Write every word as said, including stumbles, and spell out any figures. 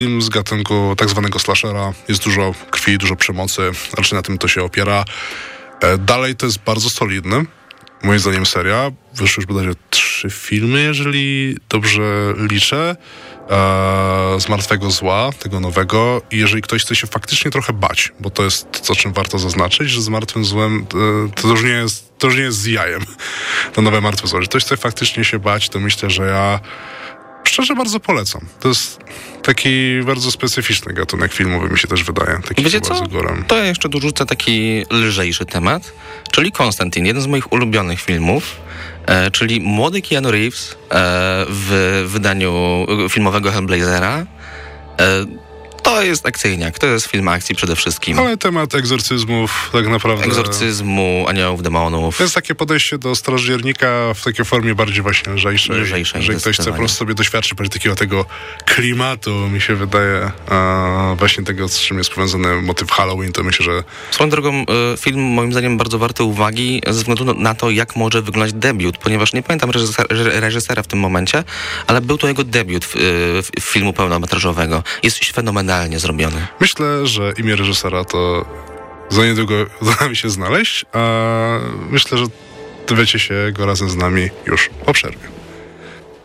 Film z gatunku tak zwanego slashera. Jest dużo krwi, dużo przemocy, raczej na tym to się opiera. Dalej to jest bardzo solidny, moim zdaniem, seria. Wyszły już bodajże trzy filmy, jeżeli dobrze liczę, e, z Martwego Zła, tego nowego. I jeżeli ktoś chce się faktycznie trochę bać, bo to jest to, czym warto zaznaczyć, że z Martwym Złem e, to, już nie jest, to już nie jest z jajem. To nowe Martwe Zło. Jeżeli ktoś chce faktycznie się bać, to myślę, że ja szczerze bardzo polecam. To jest taki bardzo specyficzny gatunek filmowy, mi się też wydaje. Taki Wiecie co? Gorem. To ja jeszcze dorzucę taki lżejszy temat, czyli Konstantin, jeden z moich ulubionych filmów, e, czyli młody Keanu Reeves e, w wydaniu filmowego Hellblazera. E, To jest akcyjniak, to jest film akcji przede wszystkim. Ale temat egzorcyzmów tak naprawdę... Egzorcyzmu, aniołów, demonów. To jest takie podejście do strażiernika w takiej formie bardziej właśnie lżejszej. Lżejszej, że ktoś chce po prostu sobie doświadczyć takiego tego klimatu, mi się wydaje, a właśnie tego, z czym jest powiązany motyw Halloween, to myślę, że... Swoją drogą, film moim zdaniem bardzo warty uwagi ze względu na to, jak może wyglądać debiut, ponieważ nie pamiętam reżysera, reżysera w tym momencie, ale był to jego debiut w, w filmu pełnometrażowego. Jest fenomenalny. Zrobiony. Myślę, że imię reżysera to za niedługo uda mi się znaleźć, a myślę, że dowiecie się go razem z nami już po przerwie.